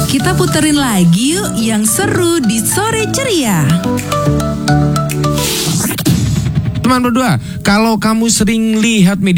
Kita puterin lagi yuk yang seru di Sore Ceria. Teman berdua, kalau kamu sering lihat media